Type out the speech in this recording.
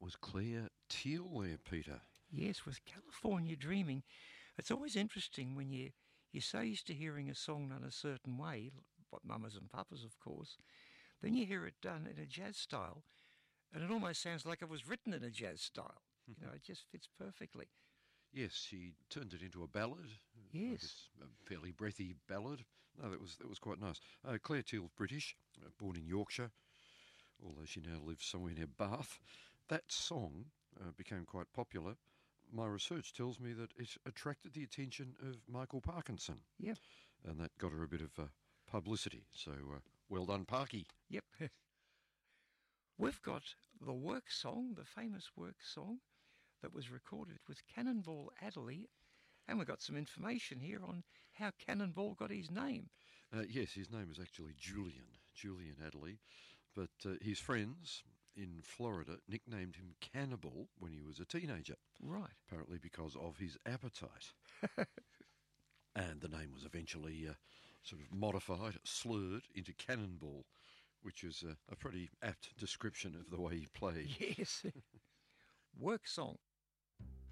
was Claire Teal there, Peter. Yes, with California Dreaming. It's always interesting when you're so used to hearing a song done a certain way, what Mamas and Papas, of course, then you hear it done in a jazz style, and it almost sounds like it was written in a jazz style. It just fits perfectly. Yes, she turned it into a ballad. Yes. A fairly breathy ballad. No, that was quite nice. Claire Teal's British, born in Yorkshire, although she now lives somewhere near Bath. That song became quite popular. My research tells me that it attracted the attention of Michael Parkinson. Yep. And that got her a bit of publicity. So well done, Parky. Yep. We've got the work song, the famous work song that was recorded with Cannonball Adderley, and we've got some information here on how Cannonball got his name. Yes, his name is actually Julian Adderley, but his friends in Florida nicknamed him Cannibal when he was a teenager. Right. Apparently because of his appetite. And the name was eventually sort of modified, slurred into Cannonball, which is a pretty apt description of the way he played. Yes. Work song.